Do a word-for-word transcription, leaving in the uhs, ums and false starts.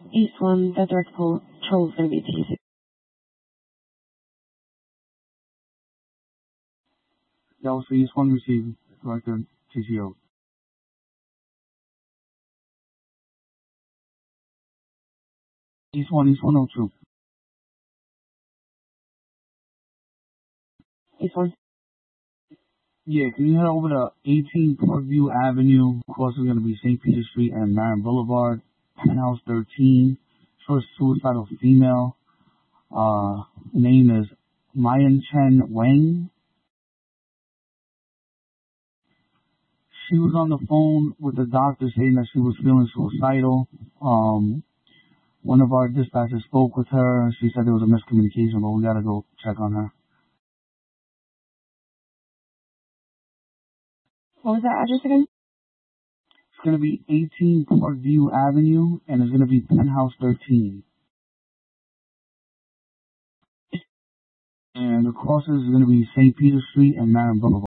East one, the direct patrol is going to be T six. Delta East one receiving. Director T C O. East one, East one oh two. East one. Yeah, can you head over to eighteen Parkview Avenue? Of course, it's going to be Saint Peter Street and Marin Boulevard. Penthouse thirteen. First suicidal female. Uh, name is Mayan Chen Wang. She was on the phone with the doctor saying that she was feeling suicidal. Um, one of our dispatchers spoke with her. She said there was a miscommunication, but we got to go check on her. What was that address again? It's going to be eighteen Parkview Avenue, and it's going to be Penthouse thirteen. And the crosses is going to be Saint Peter Street and Marin Boulevard.